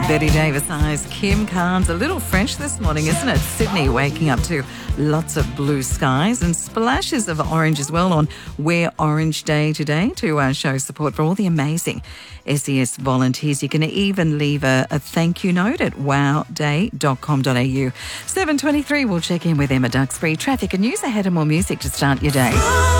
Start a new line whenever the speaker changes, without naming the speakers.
Betty Davis eyes. Kim Carnes, a little French this morning, isn't it? Sydney waking up to lots of blue skies and splashes of orange as well on Wear Orange Day today to show support for all the amazing SES volunteers. You can even leave a thank you note at wowday.com.au. 7:23, we'll check in with Emma Duxbury. Traffic and news ahead and more music to start your day.